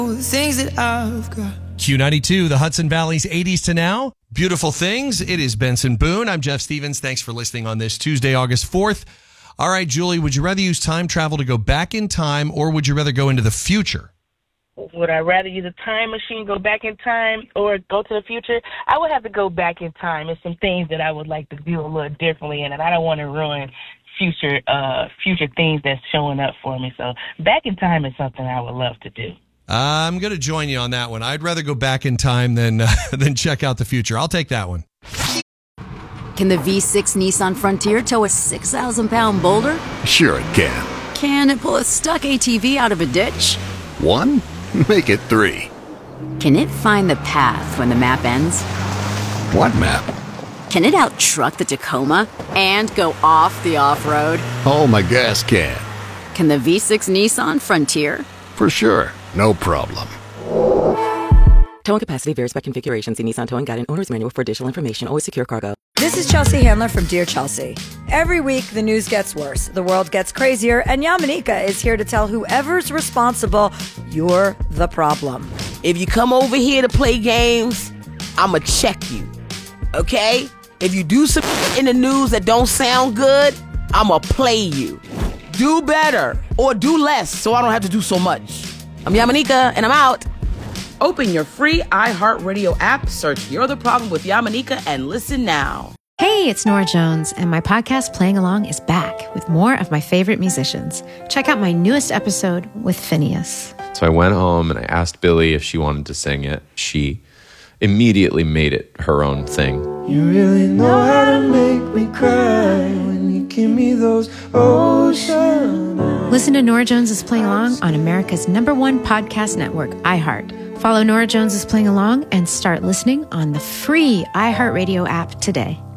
The things that I've got. Q92, the Hudson Valley's 80s to now. Beautiful things. It is Benson Boone. I'm Jeff Stevens. Thanks for listening on this Tuesday, August 4th. All right, Julie, would you rather use time travel to go back in time, or would you rather go into the future? Would I rather use a time machine, go back in time, or go to the future? I would have to go back in time. There's some things that I would like to do a little differently, and I don't want to ruin future things that's showing up for me. So back in time is something I would love to do. I'm going to join you on that one. I'd rather go back in time than check out the future. I'll take that one. Can the V6 Nissan Frontier tow a 6,000-pound boulder? Sure it can. Can it pull a stuck ATV out of a ditch? 1? Make it 3. Can it find the path when the map ends? What map? Can it out-truck the Tacoma and go off the off-road? Oh, my gas can. Can the V6 Nissan Frontier? For sure. No problem. Towing capacity varies by configuration. See Nissan Towing Guide and Owner's Manual for additional information. Always secure cargo. This is Chelsea Handler from Dear Chelsea. Every week, the news gets worse, the world gets crazier, and Yamanika is here to tell whoever's responsible, you're the problem. If you come over here to play games, I'ma check you, okay? If you do some in the news that don't sound good, I'ma play you. Do better or do less so I don't have to do so much. I'm Yamanika, and I'm out. Open your free iHeartRadio app, search You're the Problem with Yamanika, and listen now. Hey, it's Nora Jones, and my podcast Playing Along is back with more of my favorite musicians. Check out my newest episode with Phineas. So I went home and I asked Billy if she wanted to sing it. She immediately made it her own thing. You really know how to make me cry when you give me those ocean eyes. Listen to Nora Jones is Playing Along on America's #1 podcast network, iHeart. Follow Nora Jones is Playing Along and start listening on the free iHeartRadio app today.